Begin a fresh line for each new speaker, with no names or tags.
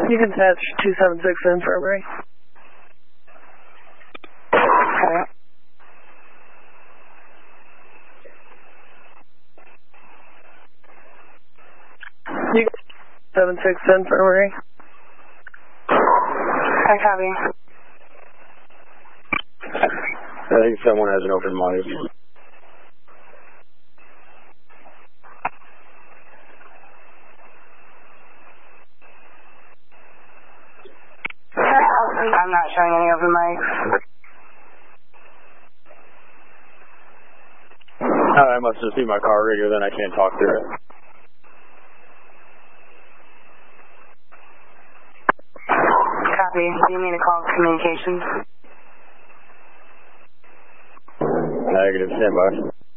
You can patch 276 Infirmary.
Okay.
You can 76 Infirmary.
I copy.
I think someone has an open mic.
I'm not showing any open mics.
I must just see my car radio, then I can't talk through it.
Copy. Do you mean to call communications?
Negative, stand by.